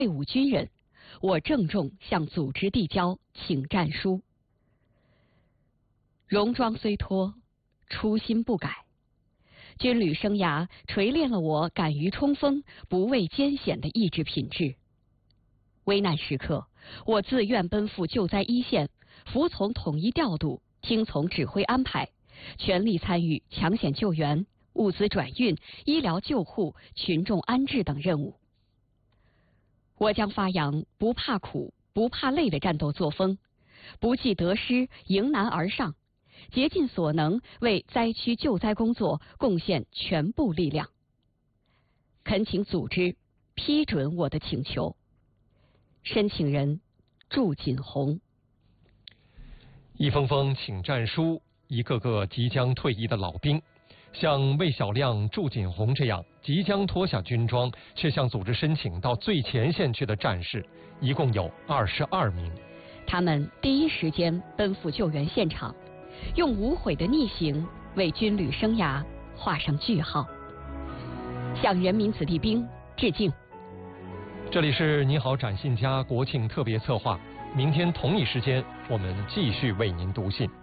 退伍军人，我郑重向组织递交请战书。戎装虽脱，初心不改。军旅生涯锤炼了我敢于冲锋、不畏艰险的意志品质。危难时刻，我自愿奔赴救灾一线，服从统一调度，听从指挥安排，全力参与抢险救援、物资转运、医疗救护、群众安置等任务。我将发扬不怕苦、不怕累的战斗作风，不计得失，迎难而上，竭尽所能为灾区救灾工作贡献全部力量。恳请组织批准我的请求。申请人祝锦红。 一封封请战书，一个个即将退役的老兵，像魏小亮、祝锦红这样即将脱下军装却向组织申请到最前线去的战士，一共有22名。 他们第一时间奔赴救援现场，用无悔的逆行为军旅生涯画上句号。向人民子弟兵致敬。 这里是你好展信佳国庆特别策划，明天同一时间我们继续为您读信。